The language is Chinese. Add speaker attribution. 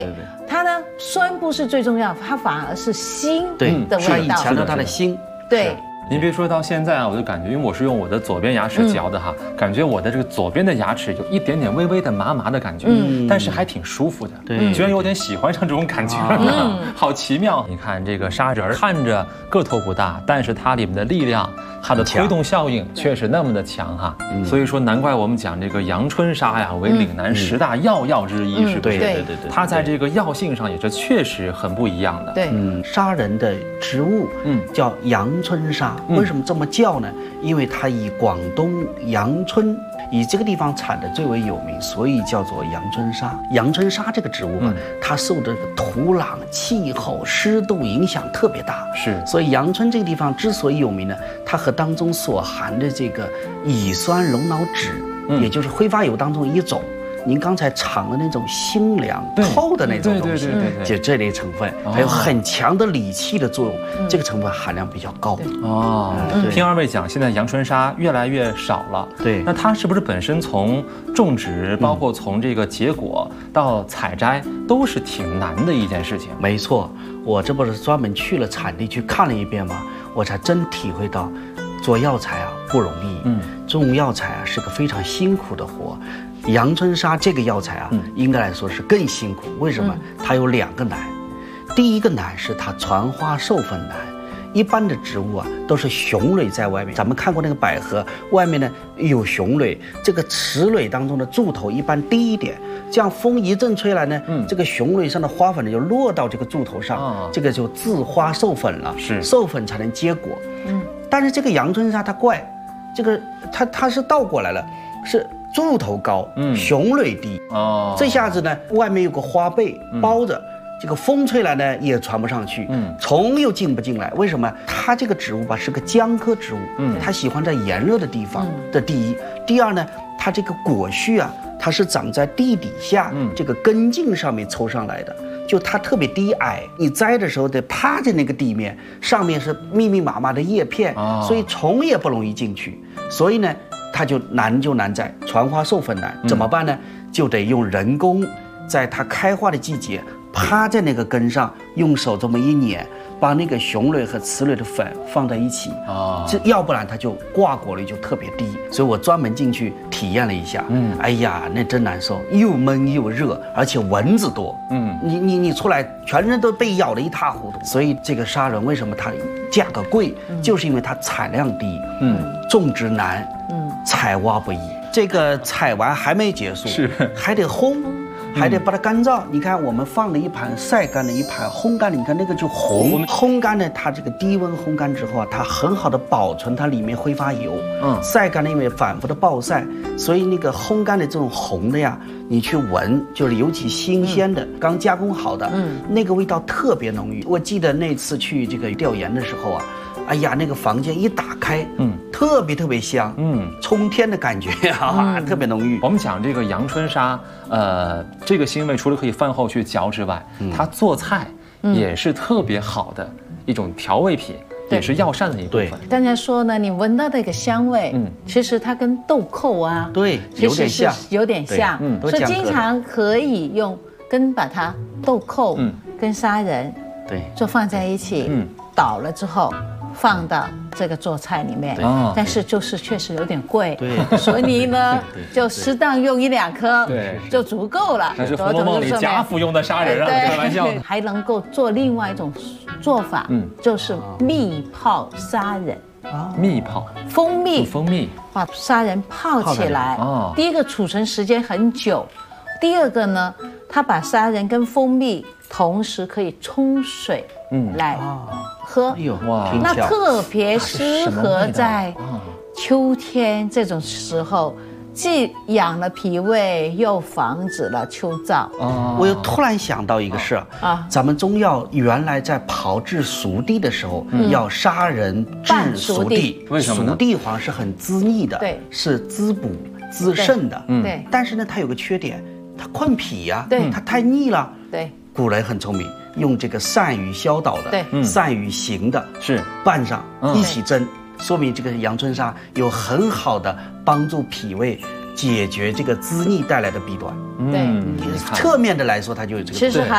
Speaker 1: 它呢酸不是最重要，它反而是辛的味道，
Speaker 2: 强调它的辛。
Speaker 1: 对。
Speaker 3: 您别说到现在啊，我就感觉，因为我是用我的左边牙齿嚼的哈，感觉我的这个左边的牙齿有一点点微微的麻麻的感觉，但是还挺舒服的，
Speaker 2: 对，
Speaker 3: 居然有点喜欢上这种感觉了，好奇妙。你看这个砂仁看着个头不大，但是它里面的力量，它的推动效应却是那么的强哈，所以说难怪我们讲这个阳春砂呀为岭南10大药之一，是不是？
Speaker 2: 对，
Speaker 3: 它在这个药性上也是确实很不一样的。
Speaker 1: 对，
Speaker 2: 砂仁的植物，叫阳春砂。 为什么这么叫呢？因为它以广东阳春，以这个地方产的最为有名，所以叫做阳春砂。阳春砂这个植物嘛，它受这个土壤、气候、湿度影响特别大，
Speaker 3: 是。
Speaker 2: 所以阳春这个地方之所以有名呢，它和当中所含的这个乙酸龙脑酯，也就是挥发油当中一种。 您刚才尝的那种清凉透的那种东西，就这类成分，还有很强的理气的作用，这个成分含量比较高。
Speaker 3: 哦，听二位讲，现在阳春砂越来越少了。
Speaker 2: 对，
Speaker 3: 那它是不是本身从种植，包括从这个结果到采摘，都是挺难的一件事情？
Speaker 2: 没错，我这不是专门去了产地去看了一遍吗？我才真体会到，做药材啊不容易。种药材啊是个非常辛苦的活。 阳春砂这个药材啊，应该来说是更辛苦。为什么？它有2个难。第一个难是它传花授粉难。一般的植物啊，都是雄蕊在外面。咱们看过那个百合，外面呢有雄蕊，这个雌蕊当中的柱头一般低一点，这样风一阵吹来呢，这个雄蕊上的花粉呢就落到这个柱头上，这个就自花授粉了。是，授粉才能结果。但是这个阳春砂它怪，这个它是倒过来了，是。 柱头高，雄蕊低，这下子呢，外面有个花背包着，这个风吹来呢也传不上去，虫又进不进来。为什么？它这个植物吧是个姜科植物，它喜欢在炎热的地方。这第一，第二呢，它这个果序啊，它是长在地底下，这个根茎上面抽上来的，就它特别低矮，你摘的时候得趴在那个地面，上面是密密麻麻的叶片，所以虫也不容易进去，所以呢。 它就难在传花授粉难，怎么办呢？就得用人工，在它开花的季节，趴在那个根上，用手这么一捻，把那个雄蕊和雌蕊的粉放在一起这要不然它就挂果率就特别低。所以我专门进去体验了一下，哎呀，那真难受，又闷又热，而且蚊子多，你出来全身都被咬得一塌糊涂。所以这个砂仁为什么它价格贵，就是因为它产量低，种植难。 采挖不易，这个采完还没结束，还得烘，还得把它干燥。你看，我们放了一盘晒干的，一盘烘干的，你看那个就红。烘干呢，它这个低温烘干之后啊，它很好的保存它里面挥发油。晒干呢，因为反复的暴晒，所以那个烘干的这种红的呀，你去闻，就是尤其新鲜的、刚加工好的，那个味道特别浓郁。我记得那次去这个调研的时候啊。 哎呀，那个房间一打开，特别香，冲天的感觉啊，特别浓郁。
Speaker 3: 我们讲这个阳春砂，这个腥味除了可以饭后去嚼之外，它做菜也是特别好的一种调味品，也是药膳的一部分。
Speaker 1: 刚才说呢，你闻到那个香味，其实它跟豆蔻啊，
Speaker 2: 对，有点像，
Speaker 1: 所以经常可以用把它豆蔻跟砂仁
Speaker 2: 对
Speaker 1: 就放在一起，捣了之后。 放到这个做菜里面，但是就是确实有点贵，所以呢就适当用1、2颗，就足够了。
Speaker 3: 那是《红楼梦》里贾府用的砂仁啊，开玩笑。
Speaker 1: 还能够做另外一种做法，就是蜜泡砂仁。
Speaker 3: 蜜泡
Speaker 1: 蜂蜜，把砂仁泡起来。第一个储存时间很久，第二个呢，它把砂仁跟蜂蜜同时可以冲水来喝。那特别适合在秋天这种时候，既养了脾胃，又防止了秋燥。
Speaker 2: 我又突然想到一个事啊，咱们中药原来在炮制熟地的时候，要砂仁制熟地，
Speaker 3: 为什么呢？
Speaker 2: 熟地黄是很滋腻的，
Speaker 1: 对，
Speaker 2: 是滋补滋肾的，
Speaker 1: 对。
Speaker 2: 但是呢，它有个缺点，它困脾呀，对，它太腻了，
Speaker 1: 对。
Speaker 2: 古人很聪明，用这个善于消导的，
Speaker 1: 对，
Speaker 2: 善于行的，
Speaker 3: 是
Speaker 2: 拌上一起蒸，说明这个阳春砂有很好的帮助脾胃解决这个滋腻带来的弊端。
Speaker 1: 对，
Speaker 2: 侧面的来说，它就有这个。
Speaker 1: 其实还。